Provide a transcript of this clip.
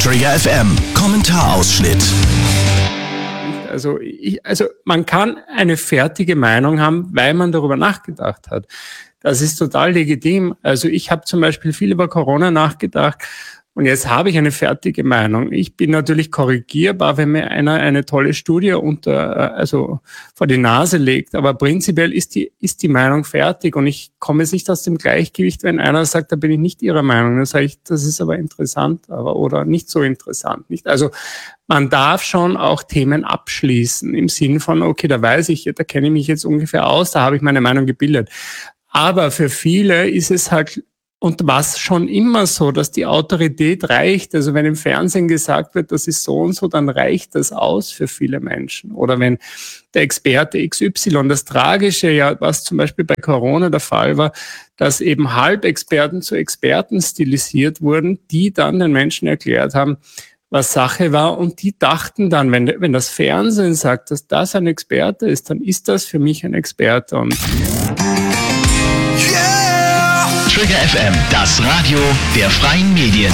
Trigger FM, Kommentarausschnitt. Also man kann eine fertige Meinung haben, weil man darüber nachgedacht hat. Das ist total legitim. Also ich habe zum Beispiel viel über Corona nachgedacht und jetzt habe ich eine fertige Meinung. Ich bin natürlich korrigierbar, wenn mir einer eine tolle Studie vor die Nase legt. Aber prinzipiell ist die Meinung fertig und ich komme nicht aus dem Gleichgewicht, wenn einer sagt, da bin ich nicht Ihrer Meinung. Dann sage ich, das ist aber interessant, oder nicht so interessant. Nicht? Also man darf schon auch Themen abschließen im Sinn von, okay, da weiß ich, da kenne ich mich jetzt ungefähr aus, da habe ich meine Meinung gebildet. Aber für viele ist es halt, und was schon immer so, dass die Autorität reicht. Also wenn im Fernsehen gesagt wird, das ist so und so, dann reicht das aus für viele Menschen. Oder wenn der Experte XY, das Tragische ja, was zum Beispiel bei Corona der Fall war, dass eben Halbexperten zu Experten stilisiert wurden, die dann den Menschen erklärt haben, was Sache war. Und die dachten dann, wenn das Fernsehen sagt, dass das ein Experte ist, dann ist das für mich ein Experte. Und Trigger FM, das Radio der freien Medien.